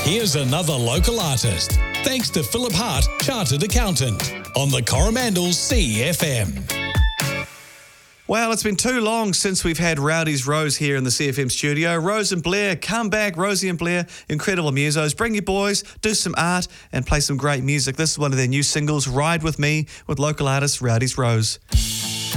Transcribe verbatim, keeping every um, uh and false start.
Here's another local artist, thanks to Philip Hart, Chartered Accountant, on the Coromandel C F M. Well, it's been too long since we've had Rowdy's Rose here in the C F M studio. Rose and Blair, come back. Rosie and Blair, incredible musos. Bring your boys, do some art and play some great music. This is one of their new singles, Ride With Me, with local artist Rowdy's Rose.